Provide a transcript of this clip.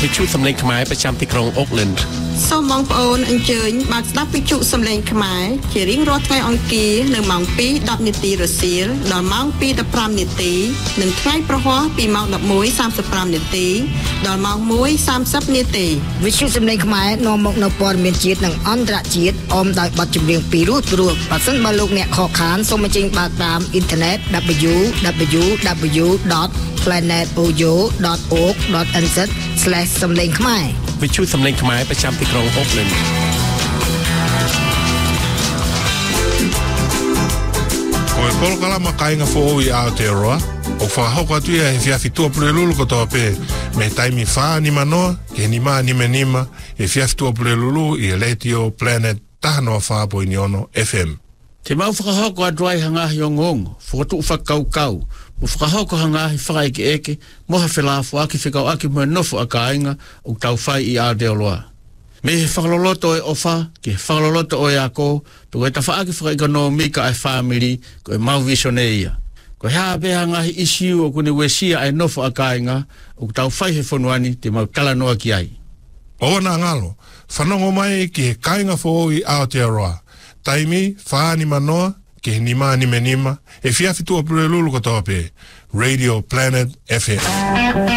วิชุสำเร็จขมายประจำที่กรุงโอ๊กแลนด์សូមបងប្អូនអញ្ជើញបានស្ដាប់វិទ្យុសំឡេងខ្មែរជារៀងរាល់ថ្ងៃអង្គារនៅម៉ោង 2:10 នាទីរសៀលដល់ម៉ោង 2:15 នាទីនិងថ្ងៃប្រហ័សពីម៉ោង 11:35 នាទីដល់ម៉ោង 1:30 នាទីវិទ្យុសំឡេងខ្មែរនាំមកនៅព័ត៌មានជាតិនិងអន្តរជាតិអមដោយបទចម្រៀងពីរោះព្រោះបើសិនបើលោកអ្នកខកខានសូមអញ្ជើញបើកតាមអ៊ីនធឺណិត www.planetoyo.org.nz/សំឡេងខ្មែរវិទ្យុសំឡេងខ្មែរប្រចាំទីក្រុងអូកឡែនด์ Polkala makainga fo i Aotearoa o whahauka tuia e whiawhitua purelulu kotoa pe me taimi wha ni manoa ke ni maa ni menima e whiawhitua purelulu i Radio Planet tahanoa whaapo ni ono FM. Te mau whakahauko a dwai hangahi o ngongo, whakatu whakaukau, mo whakahauko hangahi whakaeke eke, moha whelafo aki whikau aki mua nofo a kainga o tau whai i Aotearoa. Me he whakaloloto e ofa, ke whakaloloto o e ako, to e tawhaaki whakaekonomika ai family, ko e mau visioneia. Ko hea beha ngahi isiu o kune wesia ai nofo a kainga, o tau whai he whonuani te mau kalanoa ki ai. Oana ngalo, whanongo mai ki he kainga fo i Aotearoa. Taimi, whaani manoa, ke he nima ni menima, e whiawhitua purelulu kotoa pe, Radio Planet FM.